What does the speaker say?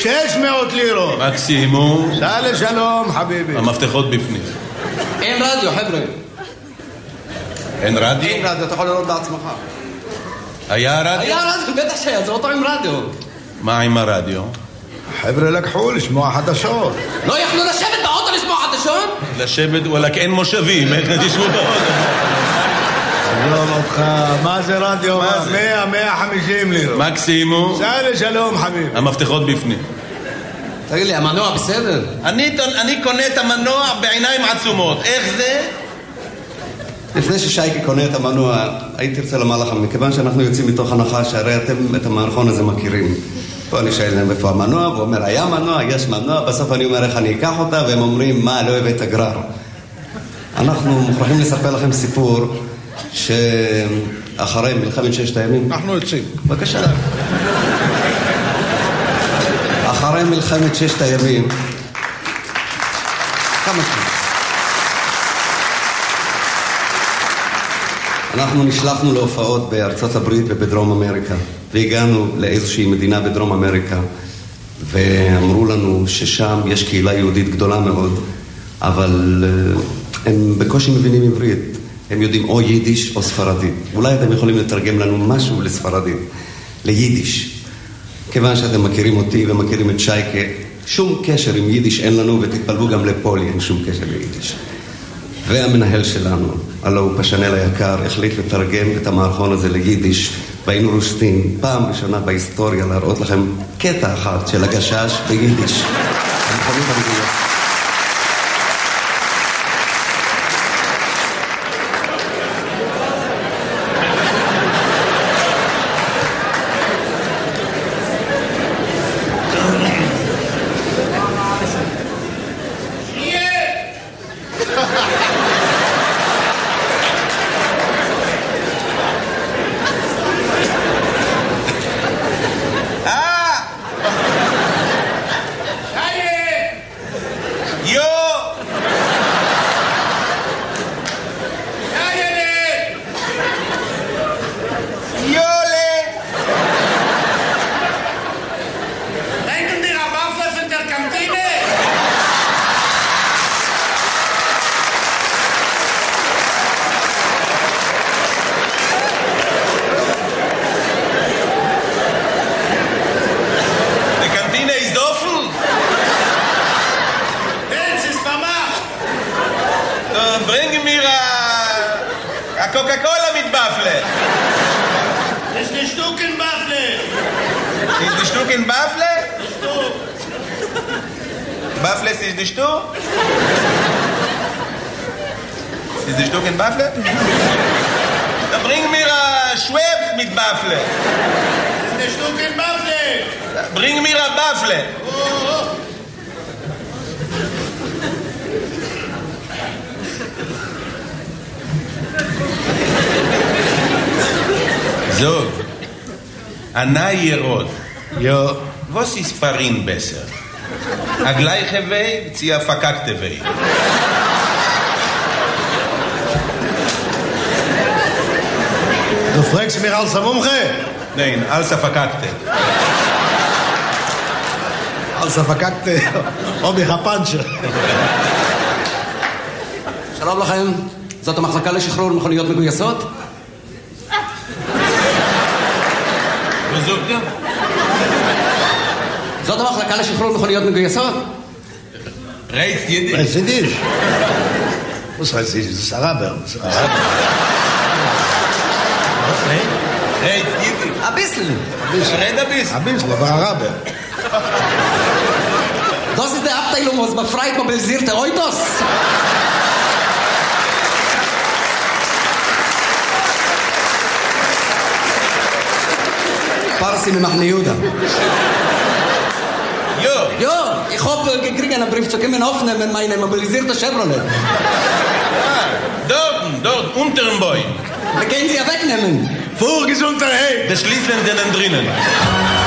600 לירות. מקסימום. סע לשלום, חביבי. המפתחות בפנים. אין רדיו, חבר'ה. אין רדיו? אין רדיו, אתה יכול לראות בעצמך. היה רדיו? היה רדיו, בטח שהיה, זה אותו עם רדיו. מה עם הרדיו? חבר'ה לקחו לשמוע חדשות. לא יכלו לשבת באוטו לשמוע חדשות? לשבת, וואלק אין מושבים, איך תשמעו באוטו? עזוב אותך, מה זה רדיו? מה זה? 100, 150 לירות. מקסימום. סע לשלום, חביבי. המפתחות בפנים. תגיד לי, המנוע בסדר? אני קונה את המנוע בעיניים עצומות. איך זה? לפני ששייקי קונה את המנוע, הייתי רוצה לומר לכם, מכיוון שאנחנו יוצאים מתוך הנחה שהרי אתם את המערכון הזה מכירים. פה אני שואל להם איפה המנוע, והוא אומר, היה מנוע, יש מנוע, בסוף אני אומר איך אני אקח אותה, והם אומרים, מה, לא הבאת גרר. אנחנו מוכרחים לספר לכם סיפור שאחרי מלחמת ששת הימים... אנחנו יוצאים. בבקשה. אחרי מלחמת ששת הימים... כמה שנים? אנחנו נשלחנו להופעות בארצות הברית ובדרום אמריקה, והגענו לאיזושהי מדינה בדרום אמריקה, ואמרו לנו ששם יש קהילה יהודית גדולה מאוד, אבל הם בקושי מבינים עברית. הם יודעים או יידיש או ספרדית. אולי אתם יכולים לתרגם לנו משהו לספרדית, ליידיש. כיוון שאתם מכירים אותי ומכירים את שייקה, שום קשר עם יידיש אין לנו, ותתפלבו גם לפולי, אין שום קשר ליידיש. והמנהל שלנו, הלא הוא פשנל היקר, החליט לתרגם את המערכון הזה ליידיש, והיינו רושטים פעם ראשונה בהיסטוריה להראות לכם קטע אחד של הגשש ביידיש. המכונית המדויק. Coca-Cola mit Baffle. Ist ein Stück in Baffle. Ist ein Stück in Baffle? Ein Stück. Baffle ist ein Stück? Ist ein Stück in Baffle? Dann bring mir ein Schwebs mit Baffle. Ist ein Stück in Baffle. Bring mir ein Baffle. Oh. So, Anna Yerod. Jo. Was ist Farin besser? A gleiche Weg, sie a verkackte Weg. Du fragst mich als Mumche? Nein, als a verkackte. Als verkackte, ob ich הפאנצ'ר. שלום לכם, זאת המחלקה לשחרור מכוניות מגויסות? זאת המחלקה לשחרור מכוניות מגויסות? Reizt Jiddisch? Reizt Jiddisch? Was heißt Jiddisch? Das ist Araber. Reizt Jiddisch? Ein bisschen. Red ein bisschen. Ein bisschen, aber Araber. Das ist die Abteilung, was befreit mobilisierte Autos. Parsi ממחנה יהודה. Jo, ich hoffe, ich kriege einen Brief zu kommen aufnehmen, meine mobilisierte Chevrolet. Dort, unter dem Bäum. Wir können sie ja wegnehmen. Vorgesundheit. Das Schließlen sind drinnen.